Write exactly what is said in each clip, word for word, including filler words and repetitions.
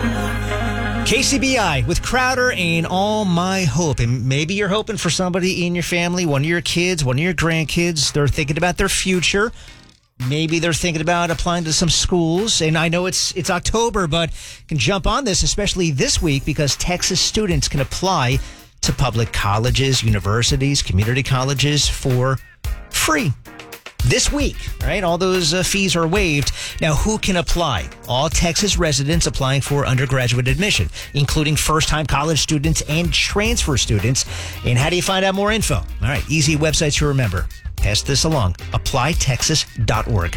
K C B I with Crowder and All My Hope. And maybe you're hoping for somebody in your family, one of your kids, one of your grandkids. They're thinking about their future. Maybe they're thinking about applying to some schools. And I know it's it's October, but you can jump on this, especially this week, because Texas students can apply to public colleges, universities, community colleges for free. This week, right? All those uh, fees are waived. Now, who can apply? All Texas residents applying for undergraduate admission, including first-time college students and transfer students. And how do you find out more info? All right, easy websites to remember. Pass this along. apply texas dot org.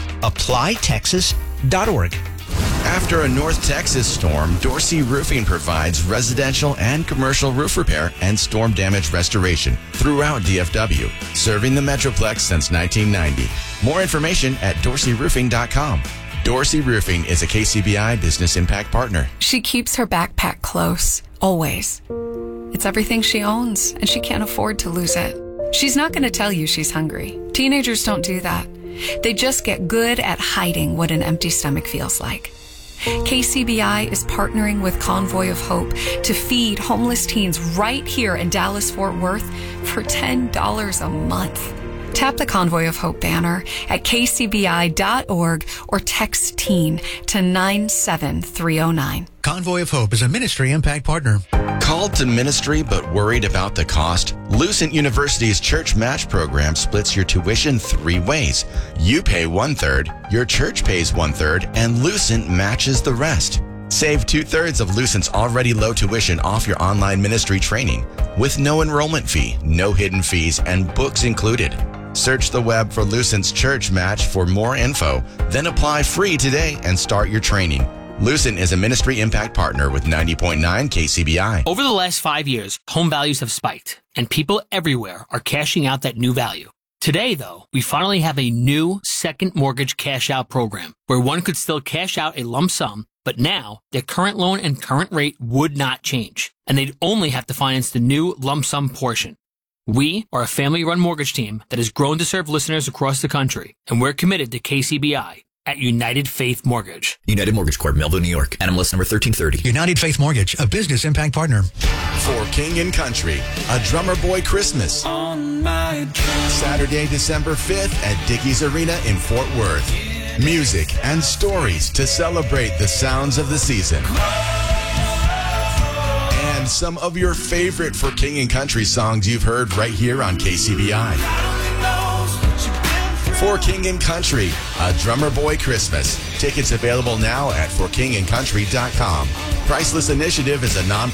apply texas dot org. After a North Texas storm, Dorsey Roofing provides residential and commercial roof repair and storm damage restoration throughout D F W, serving the Metroplex since nineteen ninety. More information at dorsey roofing dot com. Dorsey Roofing is a K C B I Business Impact Partner. She keeps her backpack close, always. It's everything she owns, and she can't afford to lose it. She's not going to tell you she's hungry. Teenagers don't do that. They just get good at hiding what an empty stomach feels like. K C B I is partnering with Convoy of Hope to feed homeless teens right here in Dallas-Fort Worth for ten dollars a month. Tap the Convoy of Hope banner at k c b i dot org or text TEEN to nine seven three oh nine. Convoy of Hope is a ministry impact partner. Called to ministry but worried about the cost? Lucent University's Church Match program splits your tuition three ways. You pay one-third, your church pays one-third, and Lucent matches the rest. Save two-thirds of Lucent's already low tuition off your online ministry training with no enrollment fee, no hidden fees, and books included. Search the web for Lucent's Church Match for more info, then apply free today and start your training. Lucent is a ministry impact partner with ninety point nine K C B I. Over the last five years, home values have spiked, and people everywhere are cashing out that new value. Today, though, we finally have a new second mortgage cash out program where one could still cash out a lump sum, but now their current loan and current rate would not change, and they'd only have to finance the new lump sum portion. We are a family-run mortgage team that has grown to serve listeners across the country, and we're committed to K C B I at United Faith Mortgage. United Mortgage Corp, Melville, New York. N M L S number thirteen thirty. United Faith Mortgage, a business impact partner. For King and Country, a Drummer Boy Christmas. On my Saturday, December fifth at Dickies Arena in Fort Worth. Music and stories to celebrate the sounds of the season. And some of your favorite For King and Country songs you've heard right here on K C B I. For King and Country, a Drummer Boy Christmas. Tickets available now at for king and country dot com. Priceless Initiative is a non